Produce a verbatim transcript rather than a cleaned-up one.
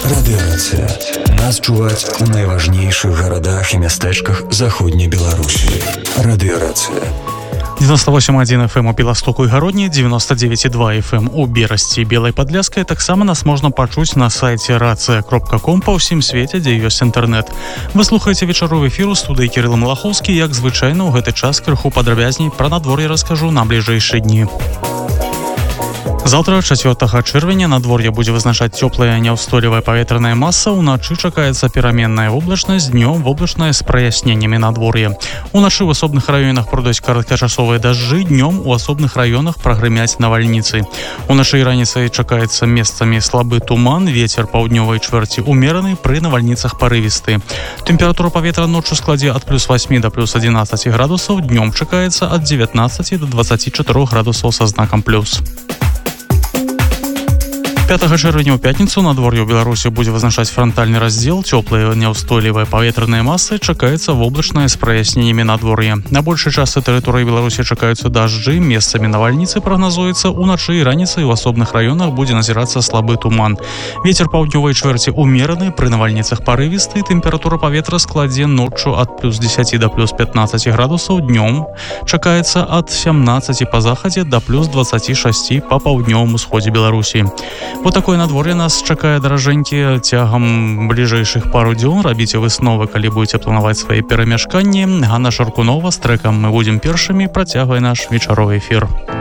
Радыёрацыя. Нас чуваць у найважнейшых гарадах і мястэчках заходняй Беларусі. Радыёрацыя. девяносто восемь один эф эм у Беластоку і Гародні, девяносто девять и два эф эм у Берасці і Белай Падляскай. Таксама нас можна пачуць на сайце рацыя кропка ком па ўсім свеце, дзе ёсць інтэрнэт. Вы слухаеце вечаровы эфір у студыі Кірыл Малахоўскі. Як звычайна, у гэты час крыху падрабязней пра надвор'е раскажу на бліжэйшыя дні. Завтра, чацвёртага чэрвеня, надвор'е будзе вызначаць цёплая няўстойлівая паветраная маса. Уначы чакаецца пераменная воблачнасць, днём воблачная з праясненнямі надвор'я. Уначы ў асобных раёнах пройдуць кароткачасовыя дажджы, днём у асобных раёнах прагрымяць навальніцы. Уначы і раніцай чакаецца месцамі слабы туман, вецер паўднёвай чвэрці умераны, пры навальніцах парывісты. Тэмпература паветра ноччу складзе ад плюс восьмі да плюс адзінаццаці градусаў, днём чакаецца ад дзевятнаццаці да дваццаці чатырох градусаў са знакам плюс. пятага чэрвеня ў пятніцу надвор'е ў Беларусі будзе вызначаць франтальны раздзел. Цёплая няўстойлівая паветраная маса, чакаецца воблачная з праясненнямі надвор'я. На большай частцы тэрыторыі Беларусі чакаюцца дажджы, месцамі навальніцы прагназуецца. Уначы і раніцай у асобных раёнах будзе назірацца слабы туман. Вецер паўднёвай чвэрці умераны, пры навальніцах парывісты. Тэмпература паветра складзе ноччу ад плюс дзесяці да плюс пятнаццаці градусаў, днём чакаецца ад сямнаццаці па захадзе да плюс дваццаці шасці па паўднёвым усходзе Беларусі. Вот такое надвор'е нас чакае, даражэнькі, цягам бліжэйшых пару дзён. Рабіце высновы, калі будзеце планаваць свае перамяшканні. Ганна Шаркунова з трэкам «Мы будзем першымі» працягвае наш вечаровы эфір.